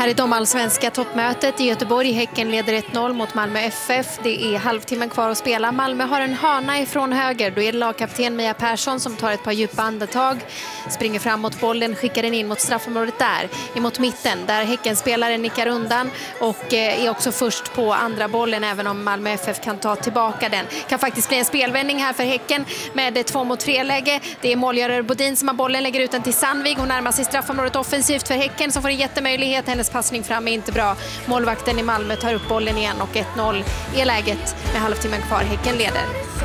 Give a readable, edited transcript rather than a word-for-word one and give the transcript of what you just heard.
Här är damallsvenska toppmötet i Göteborg. Häcken leder 1-0 mot Malmö FF. Det är halvtimmen kvar att spela. Malmö har en hörna ifrån höger. Då är det lagkapten Mia Persson som tar ett par djupa andetag. Springer fram mot bollen, skickar den in mot straffområdet där. Emot mitten där Häckenspelaren nickar undan och är också först på andra bollen även om Malmö FF kan ta tillbaka den. Kan faktiskt bli en spelvändning här för Häcken med 2-mot-3-läge. Det är målgörare Bodin som har bollen, lägger ut den till Sandvig. Hon närmar sig straffområdet offensivt för Häcken som får en jättemöjlighet. Hennes passning fram är inte bra. Målvakten i Malmö tar upp bollen igen och 1-0 är läget med halvtimmen kvar. Häcken leder.